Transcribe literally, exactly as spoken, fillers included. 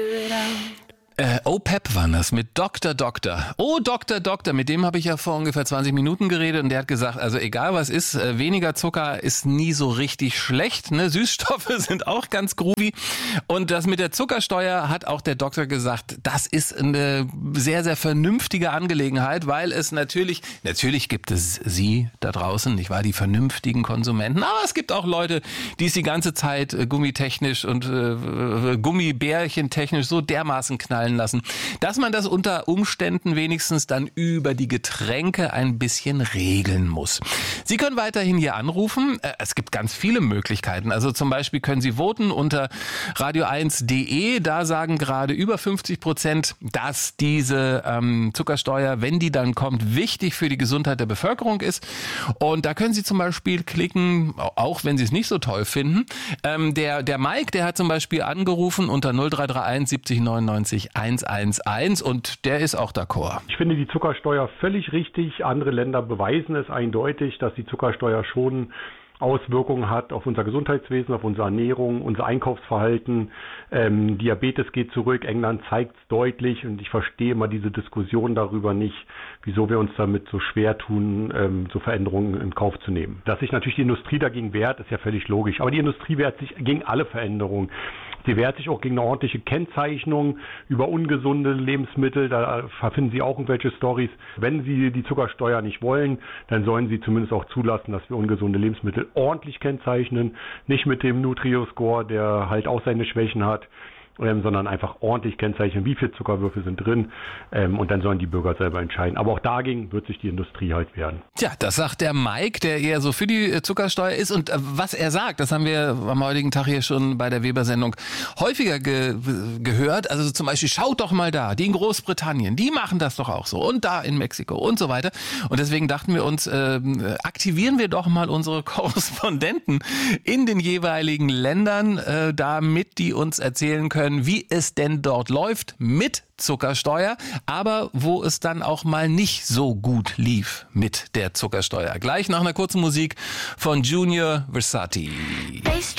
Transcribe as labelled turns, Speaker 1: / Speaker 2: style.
Speaker 1: Äh, O P E P war das mit Doktor Doktor. Oh, Doktor Doktor, mit dem habe ich ja vor ungefähr zwanzig Minuten geredet und der hat gesagt, also egal was ist, äh, weniger Zucker ist nie so richtig schlecht. Ne? Süßstoffe sind auch ganz groovy. Und das mit der Zuckersteuer hat auch der Doktor gesagt, das ist eine sehr, sehr vernünftige Angelegenheit, weil es natürlich, natürlich gibt es Sie da draußen, nicht wahr, die vernünftigen Konsumenten, aber es gibt auch Leute, die es die ganze Zeit äh, gummitechnisch und äh, Gummibärchen technisch so dermaßen knallen lassen, dass man das unter Umständen wenigstens dann über die Getränke ein bisschen regeln muss. Sie können weiterhin hier anrufen. Es gibt ganz viele Möglichkeiten. Also zum Beispiel können Sie voten unter radio eins punkt de. Da sagen gerade über fünfzig Prozent, dass diese ähm, Zuckersteuer, wenn die dann kommt, wichtig für die Gesundheit der Bevölkerung ist. Und da können Sie zum Beispiel klicken, auch wenn Sie es nicht so toll finden. Ähm, der, der Mike, der hat zum Beispiel angerufen unter null drei drei eins siebzig neunundneunzig hundertelf und der ist auch d'accord.
Speaker 2: Ich finde die Zuckersteuer völlig richtig. Andere Länder beweisen es eindeutig, dass die Zuckersteuer schon Auswirkungen hat auf unser Gesundheitswesen, auf unsere Ernährung, unser Einkaufsverhalten. Ähm, Diabetes geht zurück. England zeigt es deutlich und ich verstehe immer diese Diskussion darüber nicht, wieso wir uns damit so schwer tun, ähm, so Veränderungen in Kauf zu nehmen. Dass sich natürlich die Industrie dagegen wehrt, ist ja völlig logisch. Aber die Industrie wehrt sich gegen alle Veränderungen. Sie wehrt sich auch gegen eine ordentliche Kennzeichnung über ungesunde Lebensmittel. Da finden Sie auch irgendwelche Storys. Wenn Sie die Zuckersteuer nicht wollen, dann sollen Sie zumindest auch zulassen, dass wir ungesunde Lebensmittel ordentlich kennzeichnen. Nicht mit dem Nutri-Score, der halt auch seine Schwächen hat, ähm, sondern einfach ordentlich kennzeichnen, wie viel Zuckerwürfel sind drin. Ähm, und dann sollen die Bürger selber entscheiden. Aber auch dagegen wird sich die Industrie halt wehren.
Speaker 1: Tja, das sagt der Mike, der eher so für die Zuckersteuer ist. Und äh, was er sagt, das haben wir am heutigen Tag hier schon bei der Weber-Sendung häufiger ge- gehört. Also zum Beispiel, schaut doch mal da, die in Großbritannien, die machen das doch auch so. Und da in Mexiko und so weiter. Und deswegen dachten wir uns, äh, aktivieren wir doch mal unsere Korrespondenten in den jeweiligen Ländern, äh, damit die uns erzählen können, wie es denn dort läuft mit Zuckersteuer, aber wo es dann auch mal nicht so gut lief mit der Zuckersteuer. Gleich nach einer kurzen Musik von Junior Versati.